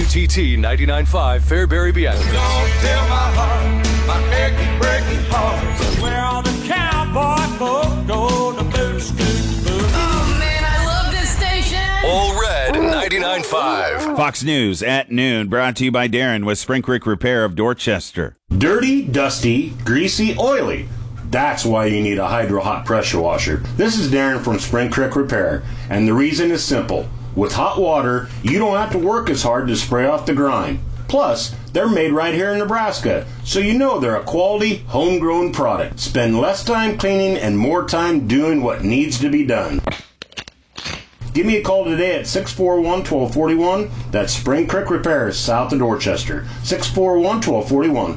WPTT 99.5 Fairbury Beatrice. Don't tell my heart, my achy breaking heart. Where all the cowboy folk go to boot scoot. Oh man, I love this station. All Red 99.5. Fox News at noon, brought to you by Darren with Spring Creek Repair of Dorchester. Dirty, dusty, greasy, oily. That's why you need a Hydro Hot pressure washer. This is Darren from Spring Creek Repair, and the reason is simple. With hot water, you don't have to work as hard to spray off the grime. Plus, they're made right here in Nebraska, so you know they're a quality, homegrown product. Spend less time cleaning and more time doing what needs to be done. Give me a call today at 641-1241. That's Spring Creek Repair, south of Dorchester. 641-1241.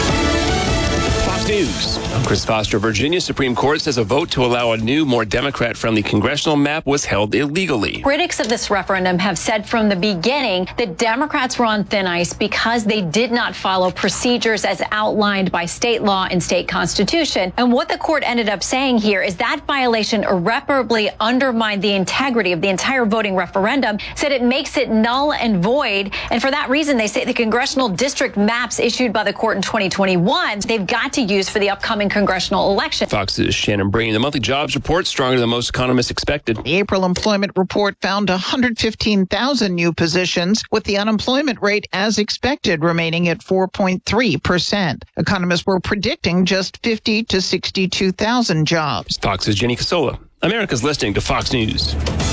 News. I'm Chris Foster. Virginia Supreme Court says a vote to allow a new, more Democrat-friendly congressional map was held illegally. Critics of this referendum have said from the beginning that Democrats were on thin ice because they did not follow procedures as outlined by state law and state constitution. And what the court ended up saying here is that violation irreparably undermined the integrity of the entire voting referendum, said it makes it null and void. And for that reason, they say the congressional district maps issued by the court in 2021, they've got to use for the upcoming congressional election. Fox's Shannon Breen. The monthly jobs report stronger than most economists expected. The April employment report found 115,000 new positions, with the unemployment rate as expected remaining at 4.3%. Economists were predicting just 50 to 62,000 jobs. Fox's Jenny Casola. America's listening to Fox News.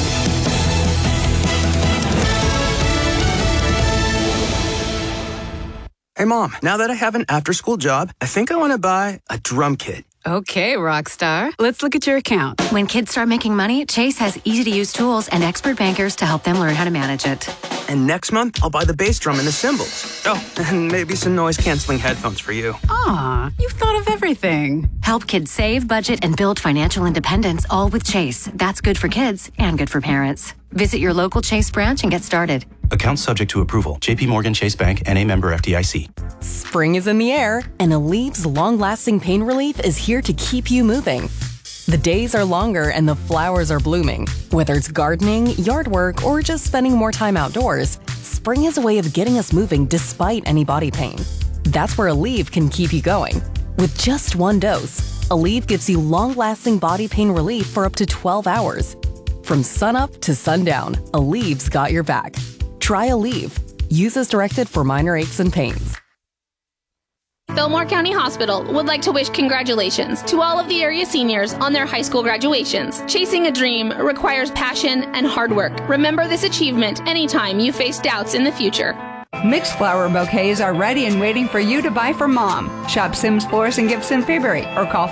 Hey, Mom, now that I have an after-school job, I think I want to buy a drum kit. Okay, Rockstar. Let's look at your account. When kids start making money, Chase has easy-to-use tools and expert bankers to help them learn how to manage it. And next month, I'll buy the bass drum and the cymbals. Oh, and maybe some noise-canceling headphones for you. Aw, you've thought of everything. Help kids save, budget, and build financial independence, all with Chase. That's good for kids and good for parents. Visit your local Chase branch and get started. Account subject to approval. J.P. Morgan Chase Bank, N.A. member FDIC. Spring is in the air, and Aleve's long-lasting pain relief is here to keep you moving. The days are longer and the flowers are blooming. Whether it's gardening, yard work, or just spending more time outdoors, spring is a way of getting us moving despite any body pain. That's where Aleve can keep you going. With just one dose, Aleve gives you long-lasting body pain relief for up to 12 hours. From sunup to sundown, Aleve's got your back. Try Aleve. Use as directed for minor aches and pains. Fillmore County Hospital would like to wish congratulations to all of the area seniors on their high school graduations. Chasing a dream requires passion and hard work. Remember this achievement anytime you face doubts in the future. Mixed flower bouquets are ready and waiting for you to buy for Mom. Shop Sims Florist and Gifts in Fairbury or call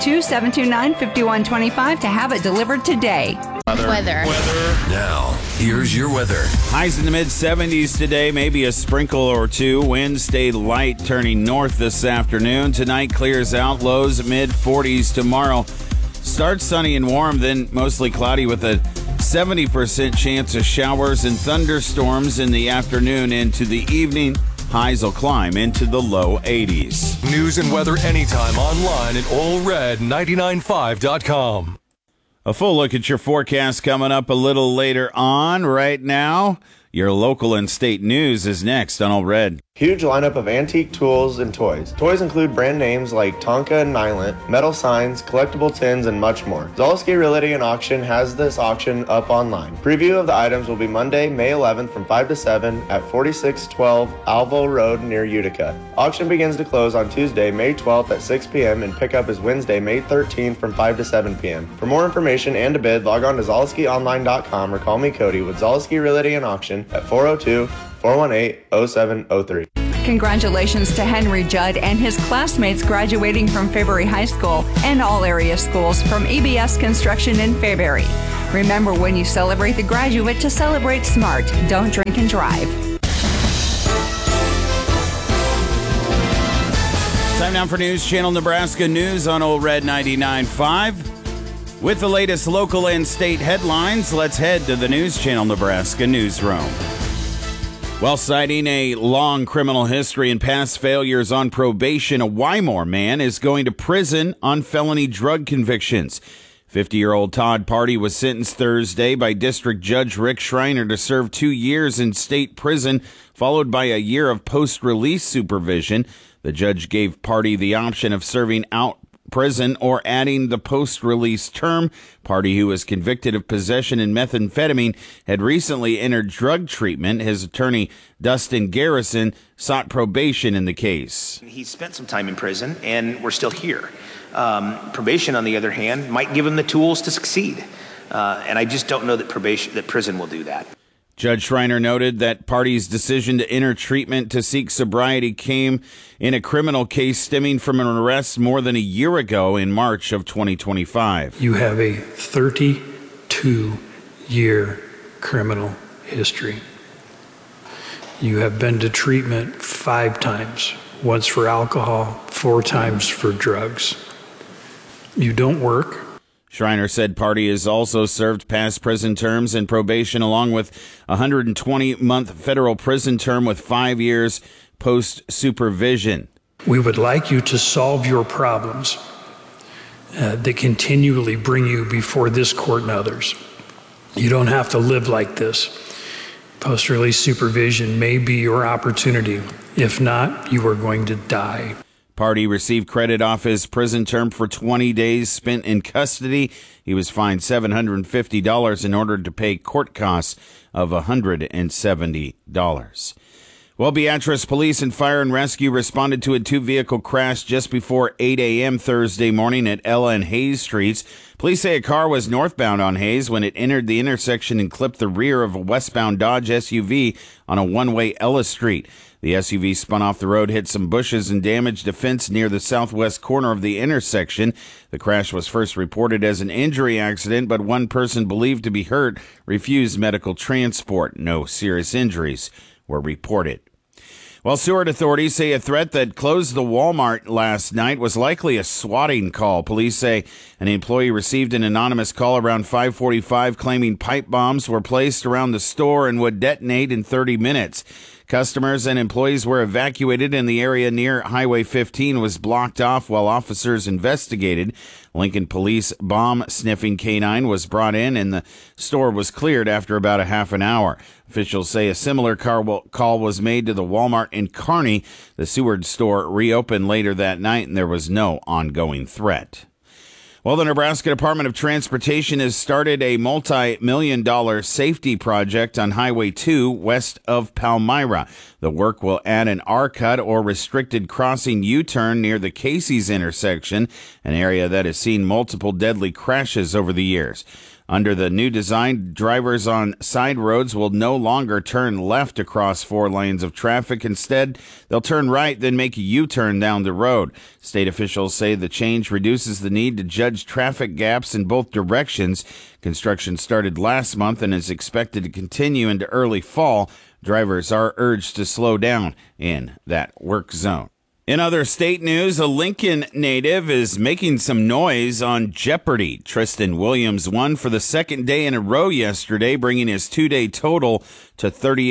402-729-5125 to have it delivered today. Weather. Now, here's your weather. Highs in the mid-70s today, maybe a sprinkle or two. Winds stay light, turning north this afternoon. Tonight clears out, lows mid-40s tomorrow. Starts sunny and warm, then mostly cloudy with a 70% chance of showers and thunderstorms in the afternoon into the evening. Highs will climb into the low 80s. News and weather anytime online at allred995.com. A full look at your forecast coming up a little later on. Right now, your local and state news is next on All Red. Huge lineup of antique tools and toys. Toys include brand names like Tonka and Nylint, metal signs, collectible tins, and much more. Zaleski Realty and Auction has this auction up online. Preview of the items will be Monday, May 11th from 5 to 7 at 4612 Alvo Road near Utica. Auction begins to close on Tuesday, May 12th at 6 p.m. and pickup is Wednesday, May 13th from 5 to 7 p.m. For more information and to bid, log on to ZaleskiOnline.com or call me Cody with Zaleski Realty and Auction at 402-418-0703. Congratulations to Henry Judd and his classmates graduating from Fairbury High School and all area schools from EBS Construction in Fairbury. Remember, when you celebrate the graduate, to celebrate smart. Don't drink and drive. Time now for News Channel Nebraska News on Old Red 99.5. With the latest local and state headlines, let's head to the News Channel Nebraska newsroom. While citing a long criminal history and past failures on probation, a Wymore man is going to prison on felony drug convictions. 50-year-old Todd Party was sentenced Thursday by District Judge Rick Schreiner to serve 2 years in state prison, followed by a year of post-release supervision. The judge gave Party the option of serving out prison or adding the post-release term. Party, who was convicted of possession in methamphetamine, had recently entered drug treatment. His attorney, Dustin Garrison, sought probation in the case. He spent some time in prison, and we're still here. Probation, on the other hand, might give him the tools to succeed. And I just don't know that prison will do that. Judge Schreiner noted that Party's decision to enter treatment to seek sobriety came in a criminal case stemming from an arrest more than a year ago in March of 2025. You have a 32-year criminal history. You have been to treatment 5 times, once for alcohol, 4 times for drugs. You don't work. Schreiner said Party has also served past prison terms and probation, along with a 120-month federal prison term with 5 years post-supervision. We would like you to solve your problems that continually bring you before this court and others. You don't have to live like this. Post-release supervision may be your opportunity. If not, you are going to die. Party received credit off his prison term for 20 days spent in custody. He was fined $750 in order to pay court costs of $170. Well, Beatrice Police and Fire and Rescue responded to a 2-vehicle crash just before 8 a.m. Thursday morning at Ella and Hayes Streets. Police say a car was northbound on Hayes when it entered the intersection and clipped the rear of a westbound Dodge SUV on a one-way Ella Street. The SUV spun off the road, hit some bushes, and damaged a fence near the southwest corner of the intersection. The crash was first reported as an injury accident, but one person believed to be hurt refused medical transport. No serious injuries were reported. Well, Seward authorities say a threat that closed the Walmart last night was likely a swatting call. Police say an employee received an anonymous call around 5:45 claiming pipe bombs were placed around the store and would detonate in 30 minutes. Customers and employees were evacuated, and the area near Highway 15 was blocked off while officers investigated. Lincoln Police bomb-sniffing canine was brought in, and the store was cleared after about a half an hour. Officials say a similar call was made to the Walmart in Kearney. The Seward store reopened later that night, and there was no ongoing threat. Well, the Nebraska Department of Transportation has started a multi-million-dollar safety project on Highway 2 west of Palmyra. The work will add an R-cut or restricted crossing U-turn near the Casey's intersection, an area that has seen multiple deadly crashes over the years. Under the new design, drivers on side roads will no longer turn left across 4 lanes of traffic. Instead, they'll turn right, then make a U-turn down the road. State officials say the change reduces the need to judge traffic gaps in both directions. Construction started last month and is expected to continue into early fall. Drivers are urged to slow down in that work zone. In other state news, a Lincoln native is making some noise on Jeopardy! Tristan Williams won for the second day in a row yesterday, bringing his 2-day total to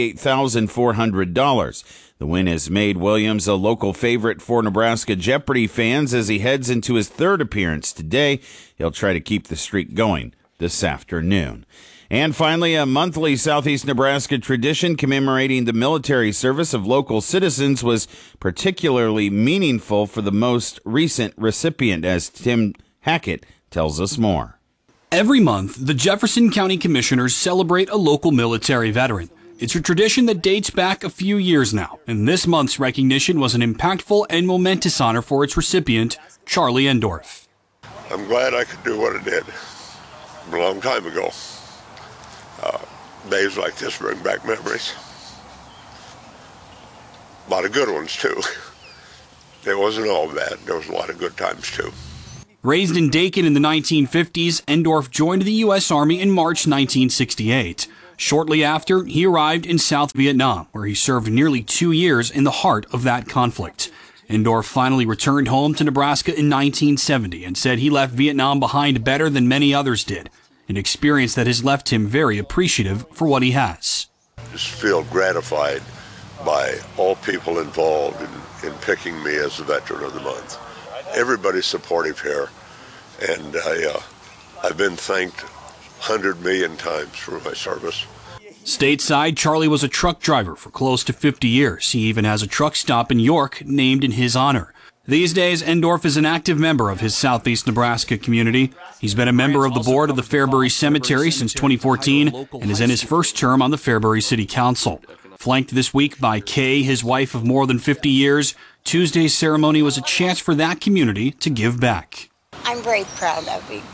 $38,400. The win has made Williams a local favorite for Nebraska Jeopardy! Fans as he heads into his 3rd appearance today. He'll try to keep the streak going this afternoon. And finally, a monthly Southeast Nebraska tradition commemorating the military service of local citizens was particularly meaningful for the most recent recipient, as Tim Hackett tells us more. Every month, the Jefferson County Commissioners celebrate a local military veteran. It's a tradition that dates back a few years now, and this month's recognition was an impactful and momentous honor for its recipient, Charlie Endorf. I'm glad I could do what I did a long time ago. Days like this bring back memories. A lot of good ones, too. It wasn't all bad. There was a lot of good times, too. Raised in Dakin in the 1950s, Endorf joined the U.S. Army in March 1968. Shortly after, he arrived in South Vietnam, where he served nearly 2 years in the heart of that conflict. Endorf finally returned home to Nebraska in 1970 and said he left Vietnam behind better than many others did, an experience that has left him very appreciative for what he has. Just feel gratified by all people involved in picking me as the Veteran of the Month. Everybody's supportive here, and I've been thanked 100 million times for my service. Stateside, Charlie was a truck driver for close to 50 years. He even has a truck stop in York named in his honor. These days, Endorf is an active member of his southeast Nebraska community. He's been a member of the board of the Fairbury Cemetery since 2014 and is in his first term on the Fairbury City Council. Flanked this week by Kay, his wife of more than 50 years, Tuesday's ceremony was a chance for that community to give back. I'm very proud of him.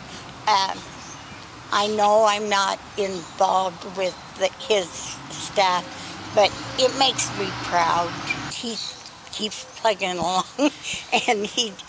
I know I'm not involved with his staff, but it makes me proud. He keeps plugging along, and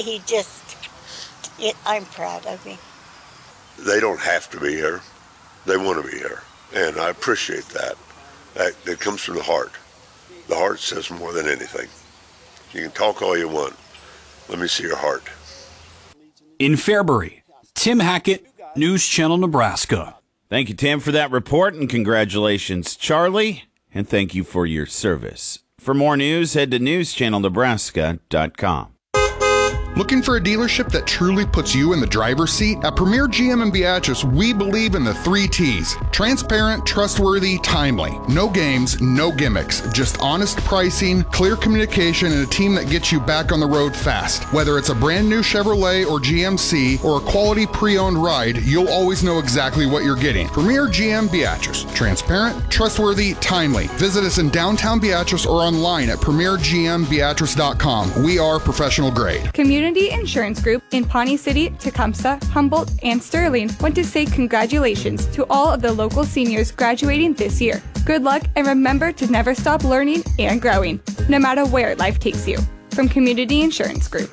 I'm proud of him. They don't have to be here. They want to be here, and I appreciate that. That comes from the heart. The heart says more than anything. You can talk all you want. Let me see your heart. In Fairbury, Tim Hackett, News Channel, Nebraska. Thank you, Tim, for that report, and congratulations, Charlie, and thank you for your service. For more news, head to newschannelnebraska.com. Looking for a dealership that truly puts you in the driver's seat? At Premier GM in Beatrice, we believe in the 3 T's. Transparent, trustworthy, timely. No games, no gimmicks. Just honest pricing, clear communication, and a team that gets you back on the road fast. Whether it's a brand new Chevrolet or GMC or a quality pre-owned ride, you'll always know exactly what you're getting. Premier GM Beatrice. Transparent, trustworthy, timely. Visit us in downtown Beatrice or online at premiergmbeatrice.com. We are professional grade. Community Insurance Group in Pawnee City, Tecumseh, Humboldt, and Sterling want to say congratulations to all of the local seniors graduating this year. Good luck, and remember to never stop learning and growing, no matter where life takes you. From Community Insurance Group.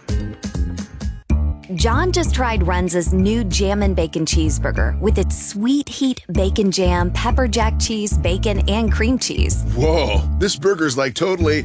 John just tried Runza's new Jammin' Bacon Cheeseburger with its sweet heat bacon jam, pepper jack cheese, bacon, and cream cheese. Whoa, this burger's like totally...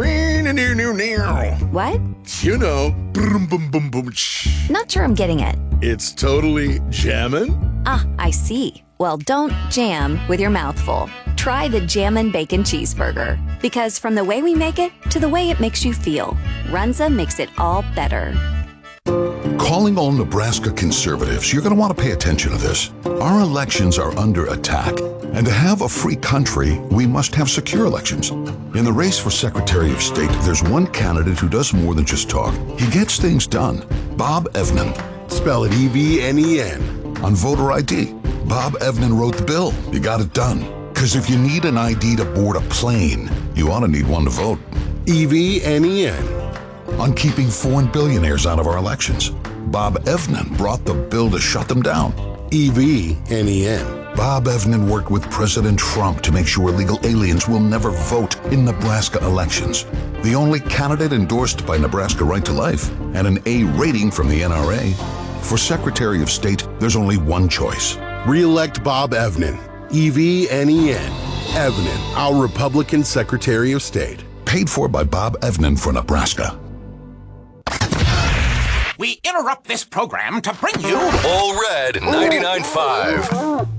What? You know, Not sure I'm getting it. it's totally jammin'? Ah, I see. Well, don't jam with your mouth full. Try the Jammin' Bacon Cheeseburger. Because from the way we make it to the way it makes you feel, Runza makes it all better. Calling all Nebraska conservatives, you're going to want to pay attention to this. Our elections are under attack, and to have a free country, we must have secure elections. In the race for Secretary of State, there's one candidate who does more than just talk. He gets things done. Bob Evnen. Spell it E-V-N-E-N. On voter ID, Bob Evnen wrote the bill. You got it done. Because if you need an ID to board a plane, you ought to need one to vote. E-V-N-E-N. On keeping foreign billionaires out of our elections, Bob Evnen brought the bill to shut them down. E-V-N-E-N. Bob Evnen worked with President Trump to make sure illegal aliens will never vote in Nebraska elections. The only candidate endorsed by Nebraska Right to Life and an A rating from the NRA. For Secretary of State, there's only one choice. Re-elect Bob Evnen. E-V-N-E-N. Evnen, our Republican Secretary of State. Paid for by Bob Evnen for Nebraska. We interrupt this program to bring you All Red 99.5.